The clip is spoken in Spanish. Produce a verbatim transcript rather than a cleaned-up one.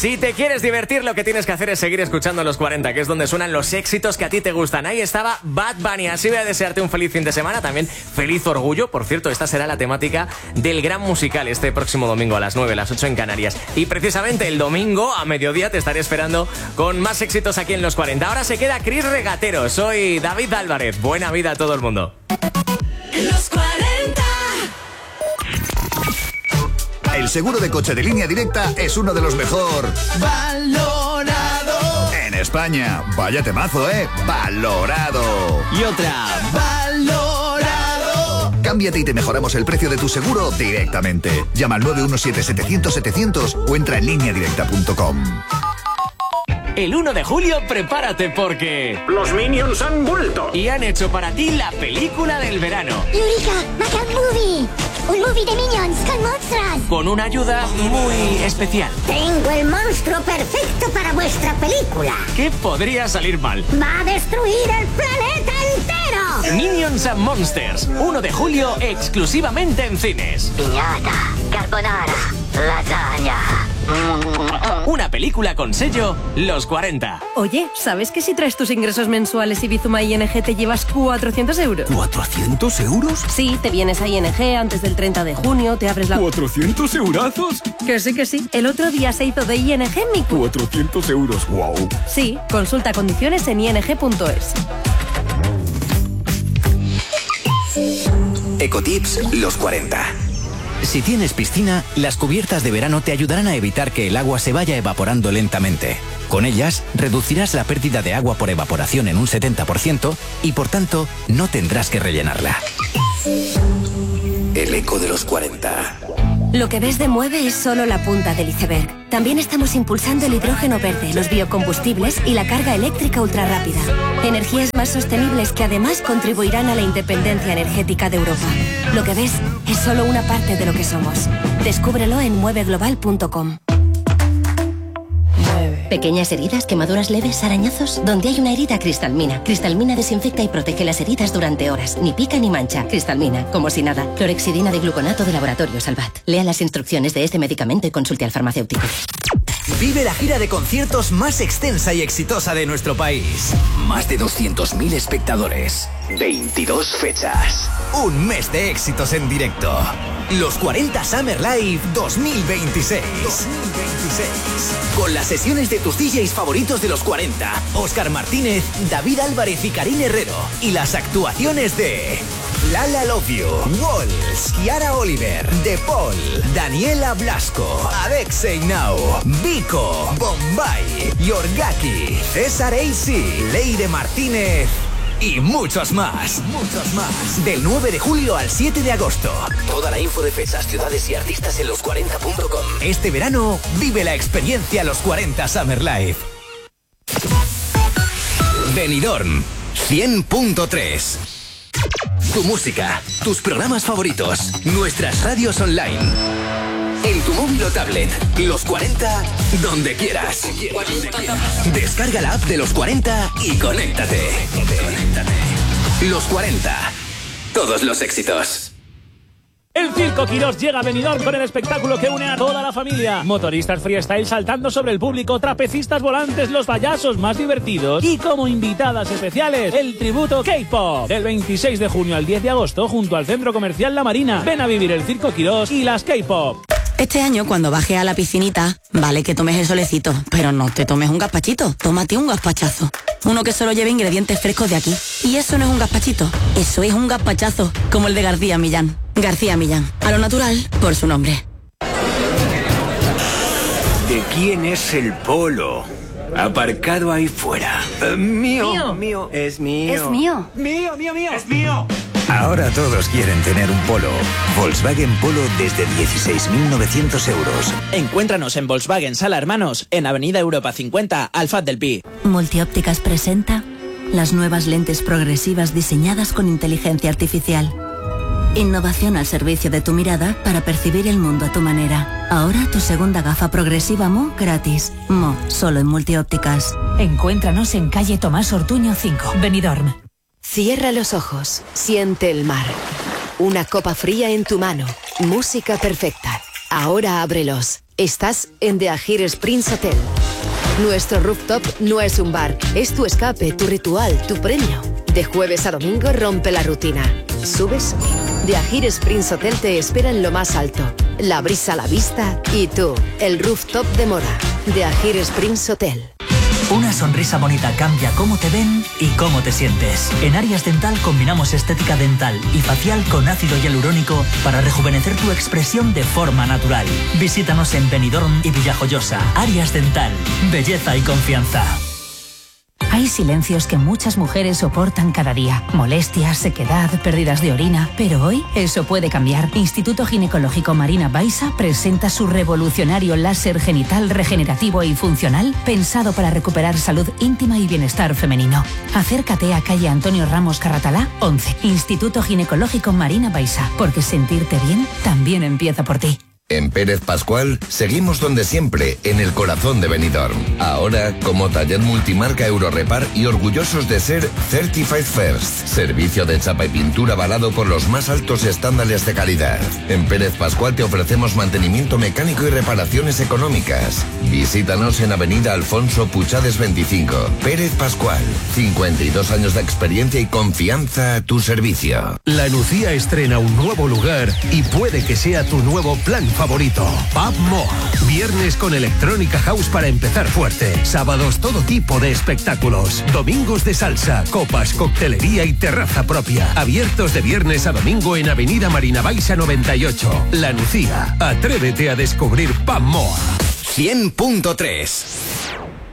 Si te quieres divertir, lo que tienes que hacer es seguir escuchando Los cuarenta, que es donde suenan los éxitos que a ti te gustan. Ahí estaba Bad Bunny. Así voy a desearte un feliz fin de semana. También feliz orgullo. Por cierto, esta será la temática del gran musical este próximo domingo a las nueve, las ocho en Canarias. Y precisamente el domingo a mediodía te estaré esperando con más éxitos aquí en Los cuarenta. Ahora se queda Chris Regatero. Soy David Álvarez. Buena vida a todo el mundo. Los cuarenta. El seguro de coche de Línea Directa es uno de los mejor valorado en España. Vaya temazo, ¿eh? Valorado. Y otra, valorado. Cámbiate y te mejoramos el precio de tu seguro directamente. Llama al nueve uno siete, setecientos, setecientos o entra en línea directa punto com. El uno de julio prepárate porque los Minions han vuelto y han hecho para ti la película del verano. Eureka, Macaque Movie, un movie de Minions con monstruos. Con una ayuda muy especial. Tengo el monstruo perfecto para vuestra película. ¿Qué podría salir mal? Va a destruir el planeta entero. Minions and Monsters, uno de julio exclusivamente en cines. Piñata, carbonara, lasaña. Una película con sello Los cuarenta. Oye, ¿sabes que si traes tus ingresos mensuales y Bizuma I N G te llevas cuatrocientos euros? ¿cuatrocientos euros? Sí, te vienes a I N G antes del treinta de junio, te abres la... ¿cuatrocientos eurazos? Que sí, que sí. El otro día se hizo de I N G mi... cuatrocientos euros, wow. Sí, consulta condiciones en i n g punto es. Ecotips Los cuarenta. Si tienes piscina, las cubiertas de verano te ayudarán a evitar que el agua se vaya evaporando lentamente. Con ellas, reducirás la pérdida de agua por evaporación en un setenta por ciento y, por tanto, no tendrás que rellenarla. El eco de los cuarenta. Lo que ves de Mueve es solo la punta del iceberg. También estamos impulsando el hidrógeno verde, los biocombustibles y la carga eléctrica ultrarrápida. Energías más sostenibles que además contribuirán a la independencia energética de Europa. Lo que ves es solo una parte de lo que somos. Descúbrelo en mueve global punto com. Pequeñas heridas, quemaduras leves, arañazos. Donde hay una herida, Cristalmina. Cristalmina desinfecta y protege las heridas durante horas. Ni pica ni mancha. Cristalmina, como si nada. Clorexidina de gluconato de Laboratorio Salvat. Lea las instrucciones de este medicamento y consulte al farmacéutico. Vive la gira de conciertos más extensa y exitosa de nuestro país. Más de doscientos mil espectadores. veintidós fechas. Un mes de éxitos en directo. Los cuarenta Summer Live dos mil veintiséis. dos mil veintiséis. Con las sesiones de tus D Js favoritos de los cuarenta. Óscar Martínez, David Álvarez y Karine Herrero. Y las actuaciones de Lala Love You, Walls, Kiara Oliver, De Paul, Daniela Blasco, Adexei Now, Vico, Bombay, Yorgaki, César A C, Leire Martínez y muchos más, muchos más. Del nueve de julio al siete de agosto. Toda la info de fechas, ciudades y artistas en los cuarenta punto com. Este verano vive la experiencia Los cuarenta Summer Live. Benidorm cien punto tres. Tu música, tus programas favoritos, nuestras radios online. En tu móvil o tablet, Los cuarenta, donde quieras. Descarga la app de Los cuarenta y conéctate. Los cuarenta, todos los éxitos. El Circo Quirós llega a Benidorm con el espectáculo que une a toda la familia. Motoristas freestyle saltando sobre el público, trapecistas volantes, los payasos más divertidos y como invitadas especiales, el tributo K-pop. Del veintiséis de junio al diez de agosto junto al Centro Comercial La Marina. Ven a vivir el Circo Quirós y las K-pop. Este año, cuando bajes a la piscinita, vale que tomes el solecito, pero no te tomes un gazpachito, tómate un gazpachazo. Uno que solo lleve ingredientes frescos de aquí. Y eso no es un gazpachito, eso es un gazpachazo, como el de García Millán. García Millán, a lo natural, por su nombre. ¿De quién es el polo? Aparcado ahí fuera. Uh, mío, mío, mío, es mío. Es mío. Mío, mío, mío. Es mío. Ahora todos quieren tener un Polo. Volkswagen Polo desde dieciséis mil novecientos euros. Encuéntranos en Volkswagen Sala Hermanos, en Avenida Europa cincuenta, al F A T del Pi. Multiópticas presenta las nuevas lentes progresivas diseñadas con inteligencia artificial. Innovación al servicio de tu mirada para percibir el mundo a tu manera. Ahora tu segunda gafa progresiva Mo gratis. Mo, solo en Multiópticas. Encuéntranos en calle Tomás Ortuño cinco, Benidorm. Cierra los ojos, siente el mar. Una copa fría en tu mano, música perfecta. Ahora ábrelos, Estás en The Ajires Prince Hotel. Nuestro rooftop no es un bar, es tu escape, tu ritual, tu premio. De jueves a domingo rompe la rutina. Subes, The Ajires Prince Hotel te espera en lo más alto. La brisa a la vista y tú, el rooftop de moda. The Ajires Prince Hotel. Una sonrisa bonita cambia cómo te ven y cómo te sientes. En Arias Dental combinamos estética dental y facial con ácido hialurónico para rejuvenecer tu expresión de forma natural. Visítanos en Benidorm y Villajoyosa. Arias Dental. Belleza y confianza. Hay silencios que muchas mujeres soportan cada día. Molestias, sequedad, pérdidas de orina. Pero hoy eso puede cambiar. Instituto Ginecológico Marina Baixa presenta su revolucionario láser genital regenerativo y funcional pensado para recuperar salud íntima y bienestar femenino. Acércate a calle Antonio Ramos Carratalá, once. Instituto Ginecológico Marina Baixa. Porque sentirte bien también empieza por ti. En Pérez Pascual seguimos donde siempre, en el corazón de Benidorm. Ahora como taller multimarca Eurorepar y orgullosos de ser Certified First, servicio de chapa y pintura avalado por los más altos estándares de calidad. En Pérez Pascual te ofrecemos mantenimiento mecánico y reparaciones económicas. Visítanos en Avenida Alfonso Puchades veinticinco. Pérez Pascual, cincuenta y dos años de experiencia y confianza a tu servicio. La Nucía estrena un nuevo lugar y puede que sea tu nuevo plan favorito. Pub Moa. Viernes con electrónica house para empezar fuerte. Sábados todo tipo de espectáculos. Domingos de salsa, copas, coctelería y terraza propia. Abiertos de viernes a domingo en Avenida Marina Baixa noventa y ocho. La Nucía. Atrévete a descubrir Pub Moa. cien punto tres.